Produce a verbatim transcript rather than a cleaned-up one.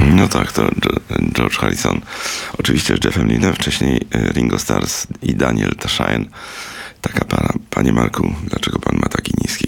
No tak, to George Harrison. Oczywiście z Jeffem Lynnem, wcześniej Ringo Starr i Daniel Tashain. Taka para. Panie Marku, dlaczego pan ma taki niski